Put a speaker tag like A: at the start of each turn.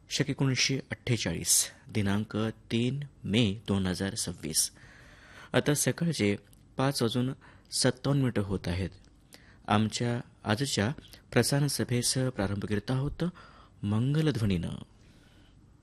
A: शक 1948 दिनांक 3 मे 2026. आता सकाळचे 5:57 होत आहेत. आमच्या आजच्या प्रसारण सभेस प्रारंभ करीत आहोत मंगलध्वनीनं.